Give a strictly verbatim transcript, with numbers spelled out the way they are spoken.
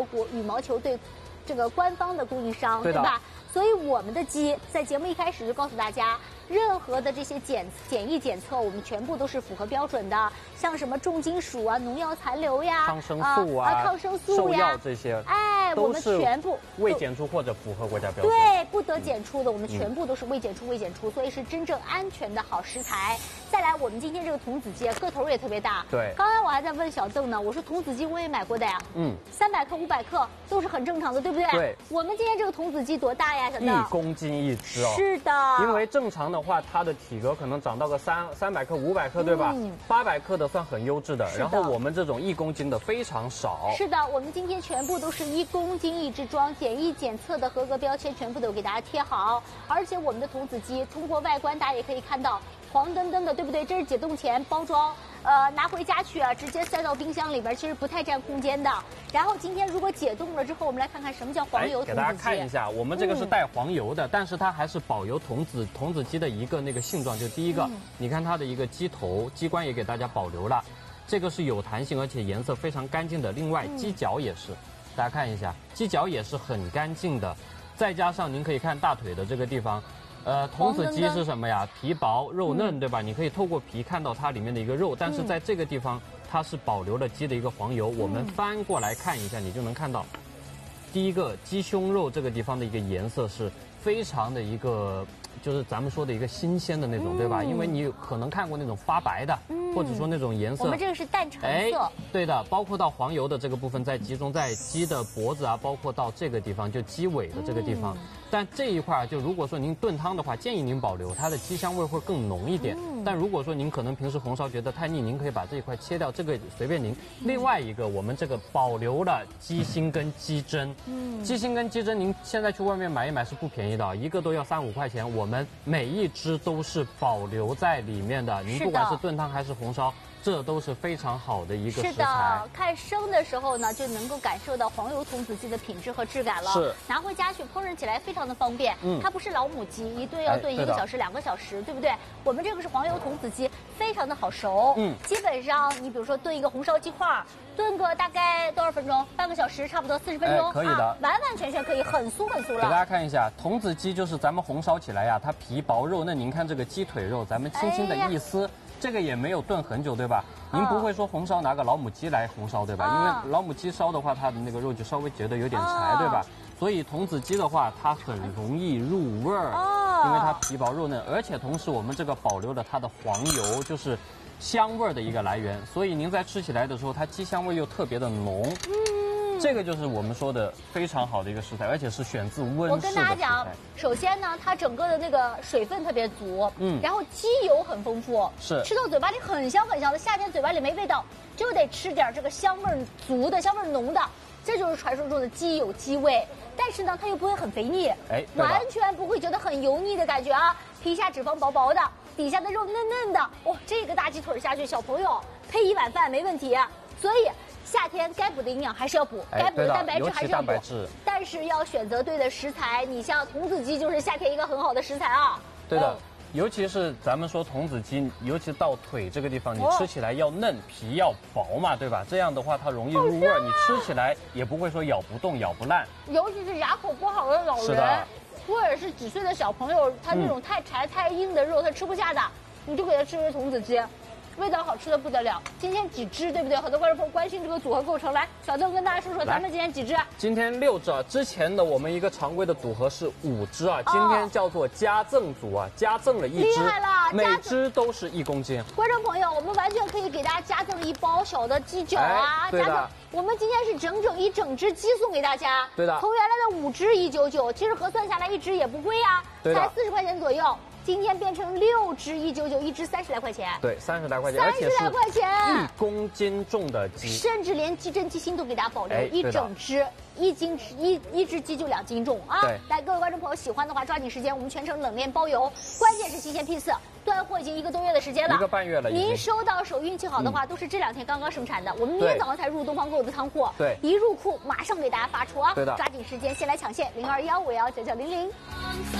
国羽毛球队这个官方的供应商， 对吧？所以我们的鸡在节目一开始就告诉大家，任何的这些检检疫检测，我们全部都是符合标准的，像什么重金属啊、农药残留呀、 抗生素啊、 啊抗生素兽呀药这些， 哎，我们全部未检出或者符合国家标准。 对，不得检出的，我们全部都是未检出、未检出，所以是真正安全的好食材。再来，我们今天这个童子鸡个头也特别大。 对， 刚才我还在问小邓呢，我说童子鸡我也买过的呀， 嗯， 三百克、五百克都是很正常的，对不对？ 对。 我们今天这个童子鸡多大呀，小邓？ 一公斤一只哦。 是的。 因为正常的话，它的体格可能长到个三三百克、五百克，对吧？嗯。八百克的算很优质的，然后我们这种一公斤的非常少。 是的，我们今天全部都是一公斤一只装，检疫检测的合格标签全部都给大家贴好，而且我们的童子鸡通过外观大家也可以看到。黄澄澄的，对不对？这是解冻前包装，呃，拿回家去啊，直接塞到冰箱里边，其实不太占空间的。然后今天如果解冻了之后，我们来看看什么叫黄油童子鸡。 给大家看一下，我们这个是带黄油的，嗯、但是它还是保留童子童子鸡的一个那个性状。就第一个，嗯、你看它的一个鸡头、鸡冠也给大家保留了，这个是有弹性，而且颜色非常干净的。另外，嗯、鸡脚也是，大家看一下，鸡脚也是很干净的。再加上您可以看大腿的这个地方。呃，童子鸡是什么呀？皮薄肉嫩，对吧？你可以透过皮看到它里面的一个肉，但是在这个地方它是保留了鸡的一个黄油。我们翻过来看一下，你就能看到，第一个鸡胸肉这个地方的一个颜色是非常的一个，就是咱们说的一个新鲜的那种，对吧？因为你可能看过那种发白的，或者说那种颜色。 我们这个是淡橙色。 哎，对的，包括到黄油的这个部分，在集中在鸡的脖子啊，包括到这个地方，就鸡尾的这个地方。但这一块就如果说您炖汤的话，建议您保留，它的鸡香味会更浓一点。嗯、但如果说您可能平时红烧觉得太腻，您可以把这一块切掉，这个随便您。嗯、另外一个，我们这个保留了鸡心跟鸡胗。嗯，鸡心跟鸡胗，您现在去外面买一买是不便宜的，一个都要三五块钱。我们每一只都是保留在里面的，您不管是炖汤还是红烧。这都是非常好的一个食材。 是的，看生的时候呢，就能够感受到黄油童子鸡的品质和质感了。 是， 拿回家去烹饪起来非常的方便。嗯，它不是老母鸡，一炖要炖一个小时、两个小时，对不对？我们这个是黄油童子鸡，非常的好熟。嗯，基本上你比如说炖一个红烧鸡块，炖个大概多少分钟？半个小时，差不多四十分钟。 可以的、啊， 完完全全可以，很酥很酥了。 给大家看一下，童子鸡就是咱们红烧起来呀，它皮薄肉嫩。您看这个鸡腿肉，咱们轻轻的一撕。哎这个也没有炖很久，对吧？您不会说红烧拿个老母鸡来红烧，对吧？因为老母鸡烧的话，它的那个肉就稍微觉得有点柴，对吧？所以童子鸡的话，它很容易入味儿，因为它皮薄肉嫩，而且同时我们这个保留了它的黄油，就是香味儿的一个来源，所以您在吃起来的时候，它鸡香味又特别的浓。嗯。这个就是我们说的非常好的一个食材，而且是选自温室的。 我跟大家讲，首先呢，它整个的那个水分特别足，嗯，然后鸡油很丰富， 是吃到嘴巴里很香很香的。夏天嘴巴里没味道，就得吃点这个香味足的、香味浓的，这就是传说中的鸡有鸡味。但是呢，它又不会很肥腻，哎，完全不会觉得很油腻的感觉啊。皮下脂肪薄薄的，底下的肉嫩嫩的，哇，这个大鸡腿下去，小朋友配一碗饭没问题。所以。夏天该补的营养还是要补，该补的蛋白质还是要补，但是要选择对的食材。你像童子鸡就是夏天一个很好的食材啊。 对的，尤其是咱们说童子鸡，尤其到腿这个地方，你吃起来要嫩，皮要薄嘛，对吧？这样的话它容易入味儿，你吃起来也不会说咬不动、咬不烂。 尤其是牙口不好的老人，或者是几岁的小朋友，他那种太柴太硬的肉他吃不下的，你就给他吃个童子鸡。味道好吃的不得了，今天几只对不对？很多观众朋友关心这个组合构成，来，小邓跟大家说说咱们今天几只？ 今天六只啊，之前的我们一个常规的组合是五只啊，今天叫做加赠组啊，加赠了一只， 厉害了， 每只都是一公斤。 观众朋友，我们完全可以给大家加赠一包小的鸡脚啊， 哎、对的。 加赠我们今天是整整一整只鸡送给大家， 对的。 从原来的五只一九九，其实核算下来一只也不贵啊，才四十块钱左右。今天变成六只一九九，一只三十来块钱。 对，三十来块钱， 三十来块钱， 一公斤重的鸡， 甚至连鸡胗、鸡心都给大家保留，哎、一整只，一斤一一只鸡就两斤重啊！ 对， 来，各位观众朋友喜欢的话，抓紧时间，我们全程冷链包邮，关键是新鲜批次，断货已经一个多月的时间了， 一个半月了。 您收到手运气好的话，嗯、都是这两天刚刚生产的，我们明天早上才入东方购物的仓库， 对， 一入库马上给大家发出啊！ 对的， 抓紧时间，先来抢线零二幺五幺九九零零。